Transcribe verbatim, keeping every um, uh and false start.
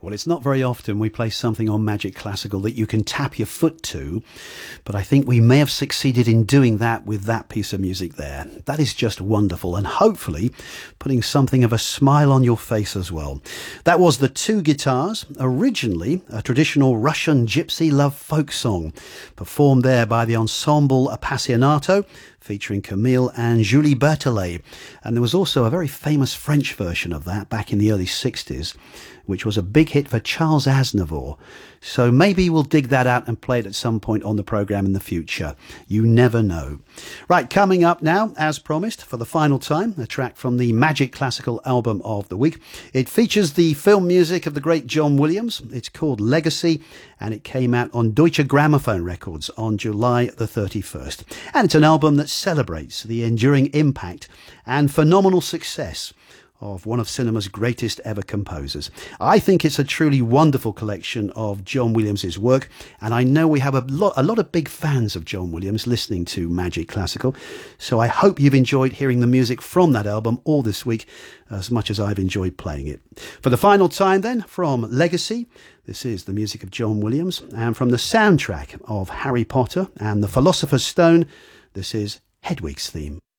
Well, it's not very often we play something on Magic Classical that you can tap your foot to, but I think we may have succeeded in doing that with that piece of music there. That is just wonderful, and hopefully putting something of a smile on your face as well. That was The Two Guitars, originally a traditional Russian gypsy love folk song, performed there by the ensemble Appassionato, featuring Camille and Julie Berthollet. And there was also a very famous French version of that back in the early sixties, which was a big hit for Charles Aznavour. So maybe we'll dig that out and play it at some point on the programme in the future. You never know. Right, coming up now, as promised, for the final time, a track from the Magic Classical album of the week. It features the film music of the great John Williams. It's called Legacy, and it came out on Deutsche Grammophon Records on July the thirty-first. And it's an album that celebrates the enduring impact and phenomenal success of one of cinema's greatest ever composers. I think it's a truly wonderful collection of John Williams's work, and I know we have a lot, a lot of big fans of John Williams listening to Magic Classical, so I hope you've enjoyed hearing the music from that album all this week as much as I've enjoyed playing it. For the final time then, from Legacy, this is the music of John Williams, and from the soundtrack of Harry Potter and the Philosopher's Stone, this is Hedwig's theme.